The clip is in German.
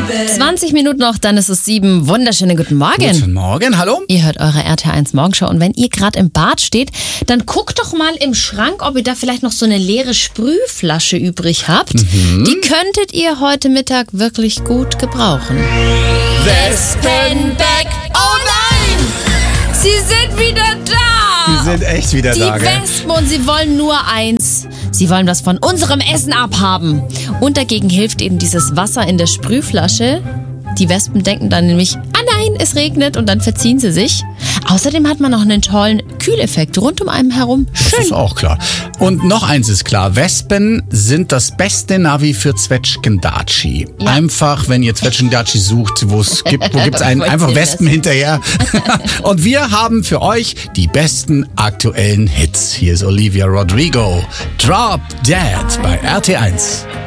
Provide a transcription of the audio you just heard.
20 Minuten noch, dann ist es 7. Wunderschönen guten Morgen. Guten Morgen, hallo. Ihr hört eure RT1 Morgenshow und wenn ihr gerade im Bad steht, dann guckt doch mal im Schrank, ob ihr da vielleicht noch so eine leere Sprühflasche übrig habt. Die könntet ihr heute Mittag wirklich gut gebrauchen. Wespenbeck, oh nein! Sie sind wieder da! Die sind echt wieder da, Die gell? Wespen und sie wollen nur eins. Sie wollen was von unserem Essen abhaben. Und dagegen hilft eben dieses Wasser in der Sprühflasche. Die Wespen denken dann nämlich, nein, es regnet und dann verziehen sie sich. Außerdem hat man noch einen tollen Kühleffekt rund um einen herum. Das Schön. ist auch klar. Und noch eins ist klar, Wespen sind das beste Navi für Zwetschgendatschi. Ja. Einfach, wenn ihr Zwetschgendatschi sucht, wo gibt's einen, einfach Wespen hinterher. Und wir haben für euch die besten aktuellen Hits. Hier ist Olivia Rodrigo, Drop Dead bei RT1.